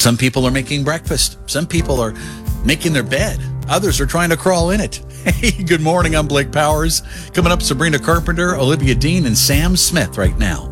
Some people are making breakfast. Some people are making their bed. Others are trying to crawl in it. Hey, good morning. I'm Blake Powers. Coming up, Sabrina Carpenter, Olivia Dean, and Sam Smith right now